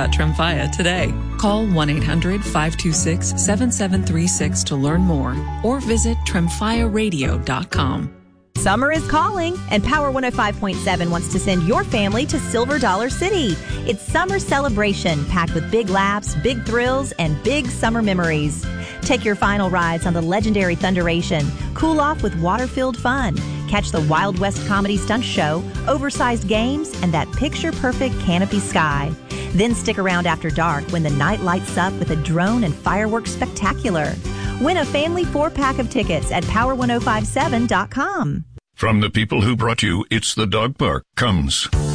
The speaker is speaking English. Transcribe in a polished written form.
about Tremfya today. Call 1-800-526-7736 to learn more or visit TremfyaRadio.com. Summer is calling, and Power 105.7 wants to send your family to Silver Dollar City. It's summer celebration packed with big laughs, big thrills, and big summer memories. Take your final rides on the legendary Thunderation, cool off with water-filled fun, catch the Wild West comedy stunt show, oversized games, and that picture-perfect canopy sky. Then stick around after dark when the night lights up with a drone and fireworks spectacular. Win a family 4-pack of tickets at Power1057.com. From the people who brought you It's the Dog Park comes